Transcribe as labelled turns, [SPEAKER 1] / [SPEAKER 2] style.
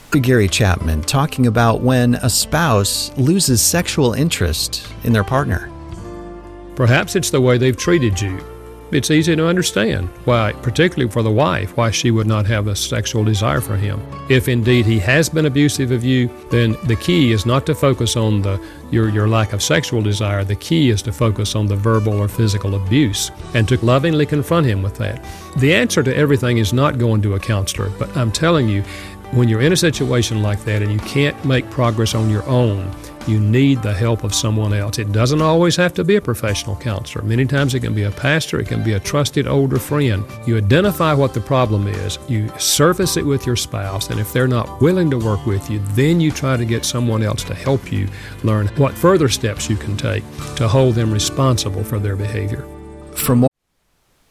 [SPEAKER 1] Gary Chapman talking about when a spouse loses sexual interest in their partner.
[SPEAKER 2] Perhaps it's the way they've treated you. It's easy to understand why, particularly for the wife, why she would not have a sexual desire for him. If indeed he has been abusive of you, then the key is not to focus on your lack of sexual desire. The key is to focus on the verbal or physical abuse and to lovingly confront him with that. The answer to everything is not going to a counselor, but I'm telling you, when you're in a situation like that and you can't make progress on your own, you need the help of someone else. It doesn't always have to be a professional counselor. Many times it can be a pastor, it can be a trusted older friend. You identify what the problem is, you surface it with your spouse, and if they're not willing to work with you, then you try to get someone else to help you learn what further steps you can take to hold them responsible for their behavior.
[SPEAKER 1] For more